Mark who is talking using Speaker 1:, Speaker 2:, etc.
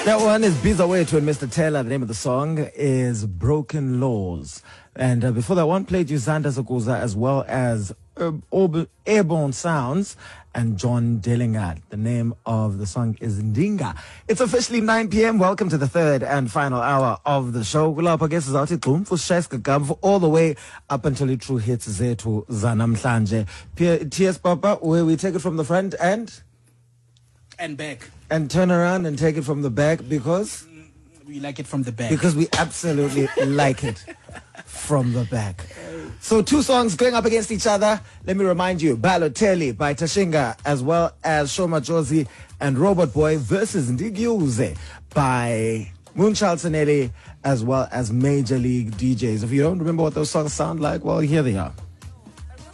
Speaker 1: That one is Biza Wetu and Mr. Taylor. The name of the song is Broken Laws. And before that one, played you Zanda Zakuza as well as Airborne Sounds and John Dillingard. The name of the song is Ndinga. It's officially 9 p.m. Welcome to the third and final hour of the show. All the way up until the true hits zethu zanamhlanje. TS Papa, where we take it from the front and
Speaker 2: back.
Speaker 1: And turn around and take it from the back because
Speaker 2: we like it from the back.
Speaker 1: Because we absolutely like it from the back. So 2 songs going up against each other. Let me remind you, Balotelli by Tashinga as well as Shoma Josie and Robot Boy versus Ndigiuze by Moonchild Sanelli as well as Major League DJs. If you don't remember what those songs sound like, well, here they are.